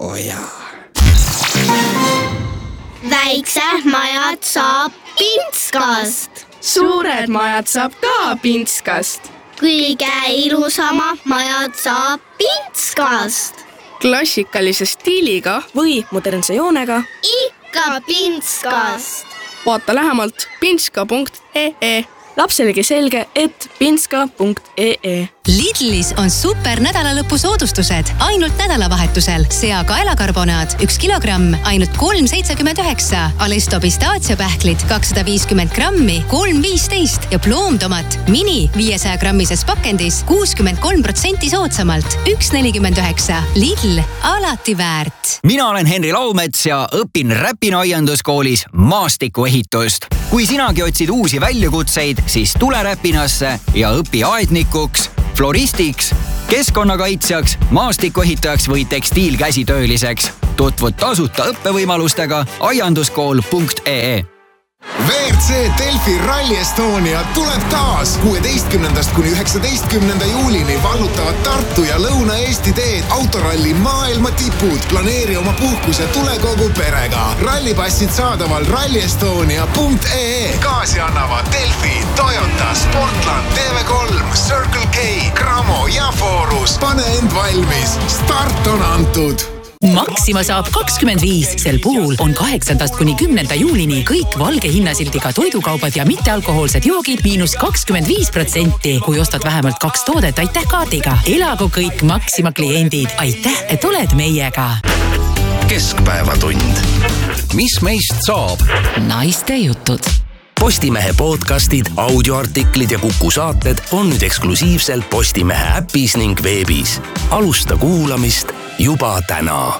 Väiksed majad saab Pintskast. Suured majad saab ka Pintskast. Kõige ilusama majad saab Pintskast. Klassikalise stiiliga või modernse joonega. Ikka Pintskast. Vaata lähemalt pintska.ee. Lapselegi selge, et pintska.ee. Lidlis on super nädalalõpu soodustused ainult nädalavahetusel. Sea kaelakarbonaad 1 kilogramm ainult 3,79. Alesto pistaatsiapähklid 250 grammi 3,15 ja ploomtomat mini 500 grammises pakendis 63% soodsamalt 1,49. Lidl, alati väärt. Mina olen Henri Laumets ja õpin Räpina aianduskoolis maastikuehitust. Kui sinagi otsid uusi väljakutseid, siis tule Räpinasse ja õpi aednikuks, floristiks, keskkonnakaitsjaks, maastikuehitajaks või tekstiilkäsitööliseks. Tutvud tasuta õppevõimalustega aianduskool.ee. WRC Delfi Rally Estonia tuleb taas 16. kuni 19. juulini vallutavad Tartu ja Lõuna-Eesti teed autoralli maailma tipud. Planeeri oma puhkuse tule kogu perega. Rallipassid saadaval rallyestonia.ee. Kaasi annavad Delfi, Toyota, Sportland, TV3, Circle K, Cramo ja Forus. Pane end valmis. Start on antud. Maxima saab 25. Sel puhul on 8. kuni 10. juulini kõik valge hinnasildiga toidukaubad ja mittealkohoolsed joogid -25%. Kui ostad vähemalt 2 toodet, aitäh kaardiga. Elagu kõik Maxima kliendid. Aitäh, et oled meiega. Keskpäevatund. Mis meist saab? Naiste jutud. Postimehe podcastid, audioartiklid ja Kuku saated on nüüd eksklusiivselt Postimehe äpis ning veebis. Alusta kuulamist juba täna.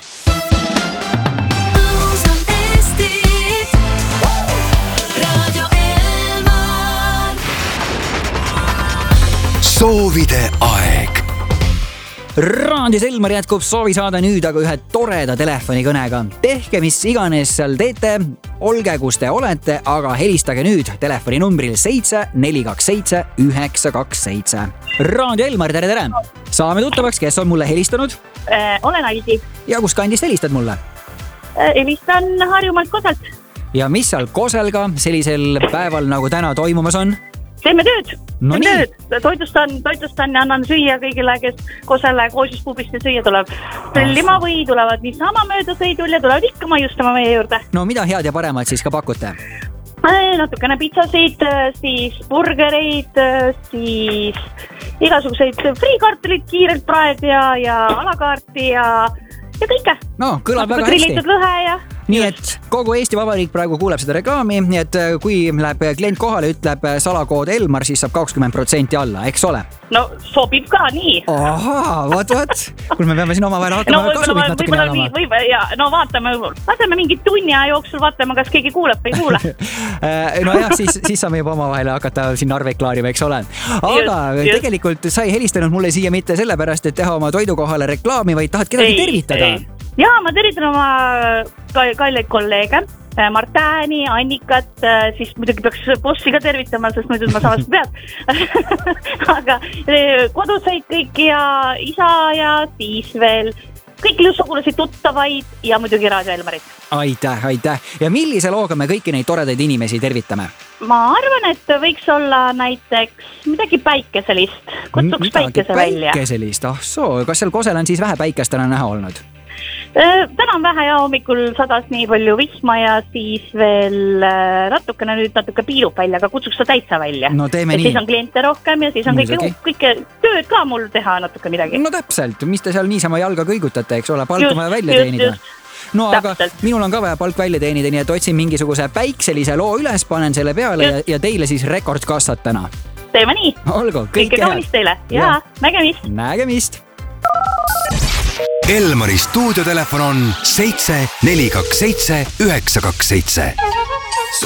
Soovide aeg. Raadios Elmar jätkub soovi saada nüüd aga ühe toreda telefonikõnega. Tehke mis iganes seal teete, olge kus te olete, aga helistage nüüd telefoninumbril 7427 927. Raadio Elmar, tere! Saame tuttavaks, kes on mulle helistanud? Olen Aidi. Ja kus kandist helistad mulle? Helistan Harjumaalt Koselt. Ja mis seal Koselga sellisel päeval nagu täna toimumas on? Teeme tööd. No nii. Toitlustan ja annan süüa kõigile, kes Kosele koosispubist ja süüa tuleb. Lima või tulevad niisama mööda sõidul ja tulevad ikka maiustama meie juurde. No mida head ja paremat siis ka pakute? Natukene pitsasid, siis burgereid, siis igasuguseid friikartulit kiirelt praed ja alakaarti ja kõike. No, kõlab väga hästi. Grillitud lõhe ja... Nii et kogu Eesti Vabariik praegu kuuleb seda reklaami, nii et kui läheb klient kohale, ütleb salakood Elmar, siis saab 20% alla, eks ole? No sobib ka nii. Ahaa, vaat. Kui me peame siin omavahel hakkama kasumit natukene jagama. No vaatame mingi tunni aja jooksul, vaatame, kas keegi kuuleb või ei kuule. No jah, siis saame juba omavahel hakata siin arveid klaarima, eks ole. Aga tegelikult sa ei helistanud mulle siia mitte sellepärast, et teha oma toidukohale reklaami, vaid tahad kedagi tervitada. Jaa, ma tervitan oma kalleid kolleege, Martääni, Annikat, siis muidugi peaks bossi ka tervitama, sest muidu ma samast pead. Aga kodusaid kõik ja isa ja siis veel kõik sugulasid tuttavaid ja muidugi Raadio Elmarit. Aitäh. Ja millise looga me kõiki neid toredaid inimesi tervitame? Ma arvan, et võiks olla näiteks midagi päikeselist. Kutsuks päikese välja. Päikeselist, kas seal Kosel on siis vähe päikest täna näha olnud? Täna on vähe ja hommikul sadas nii palju vihma ja siis veel natuke piilub välja, aga kutsuks ta täitsa välja. No teeme nii. Siis on kliente rohkem ja siis on kõike tööd ka mul teha natuke midagi. No täpselt, mis te seal niisama jalga kõigutate, eks ole, palka vaja välja teenida. No aga minul on ka vaja palk välja teenida, nii et otsin mingisuguse päikselise loo üles, panen selle peale ja teile siis rekordkassad täna. Teeme nii. Olgu, kõike kaunist teile. Ja, nägemist. Elmari stuudiotelefon on 7427 927.